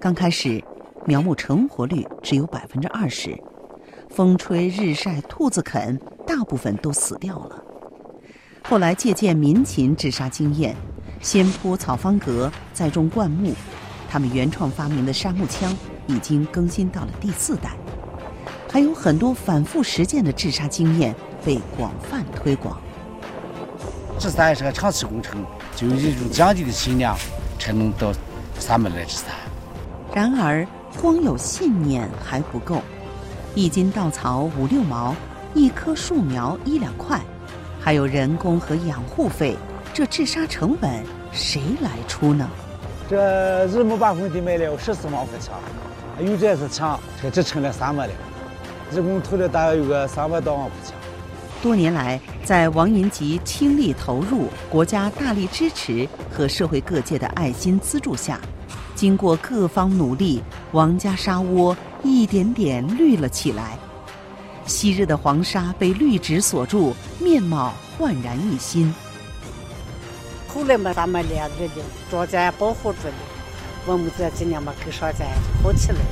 刚开始，苗木成活率只有20%，风吹日晒兔子啃，大部分都死掉了。后来借鉴民勤治沙经验，先铺草方格，再种灌木，他们原创发明的沙木枪已经更新到了第4代。还有很多反复实践的治沙经验被广泛推广。 治沙也是个长期工程，就有一种讲究的信仰，才能到沙漠来治沙。 然而，光有信念还不够。1斤稻草5、6毛，一棵树苗1、2块，还有人工和养护费，这治沙成本谁来出呢？ 这日木把工地卖了14毛块钱，有这次强，这只成了3毛了。一共投了大概有个300多万块钱。 多年来，在王银吉倾力投入、国家大力支持和社会各界的爱心资助下，经过各方努力，王家沙窝一点点绿了起来。昔日的黄沙被绿植锁住，面貌焕然一新。 后来嘛，咱们连着的庄稼保护住了，我们这几年嘛，跟上家好起来。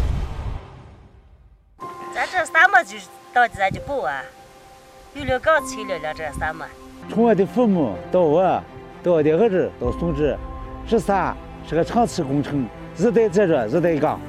咱这沙漠就到咱就不啊，有了刚起了这沙漠。 从我的父母到我，到我的儿子到孙子，治沙是个长期工程，日代接着日代干。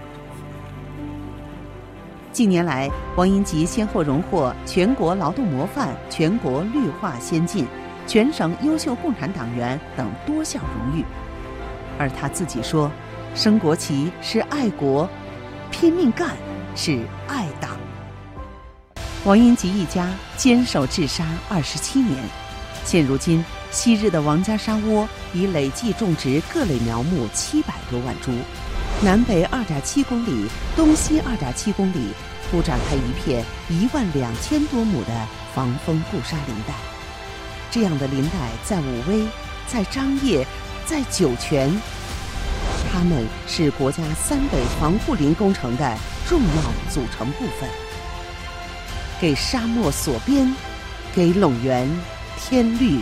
近年来，王银吉先后荣获全国劳动模范、全国绿化先进、全省优秀共产党员等多项荣誉。而他自己说，升国旗是爱国，拼命干是爱党。王银吉一家坚守治沙27年，现如今昔日的王家沙窝已累计种植各类苗木700多万株，南北2.7公里，东西2.7公里，铺展开一片12000多亩的防风固沙林带。这样的林带在武威，在张掖，在酒泉，它们是国家3北防护林工程的重要组成部分，给沙漠锁边，给陇源添绿。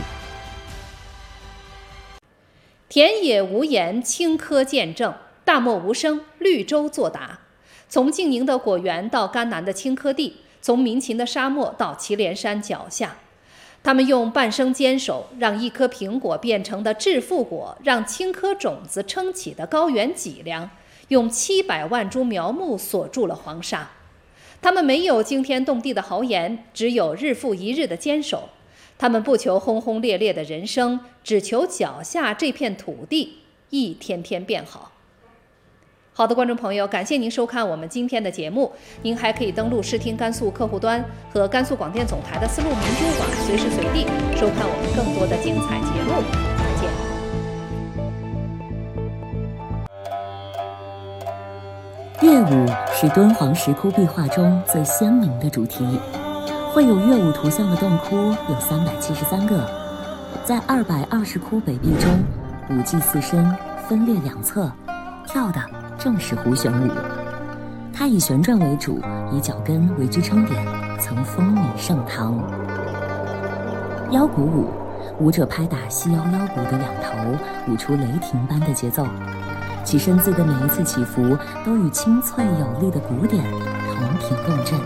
田野无言，青稞见证；大漠无声，绿洲作答。从静宁的果园到甘南的青稞地，从民勤的沙漠到祁连山脚下，他们用半生坚守，让一颗苹果变成的致富果，让青稞种子撑起的高原脊梁，用700万株苗木锁住了黄沙。他们没有惊天动地的豪言，只有日复一日的坚守。他们不求轰轰烈烈的人生，只求脚下这片土地一天天变好。好的，观众朋友，感谢您收看我们今天的节目。您还可以登录视听甘肃客户端和甘肃广电总台的丝路明珠网，随时随地收看我们更多的精彩节目。再见。 乐舞是敦煌石窟壁画中最鲜明的主题，绘有乐舞图像的洞窟有373个，在220窟北壁中，5祭4身分列2侧，跳的正是胡旋舞。它以旋转为主，以脚跟为支撑点，曾风靡盛唐。腰鼓舞，舞者拍打细腰腰鼓的2头，舞出雷霆般的节奏。其身姿的每一次起伏，都与清脆有力的鼓点同频共振。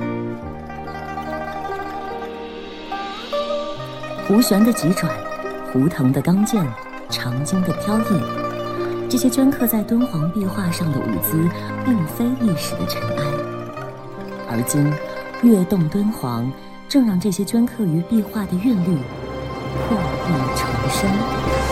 胡旋的急转，胡腾的刚健，长经的飘逸，这些镌刻在敦煌壁画上的舞姿，并非历史的尘埃。而今，跃动敦煌，正让这些镌刻于壁画的韵律破壁重生。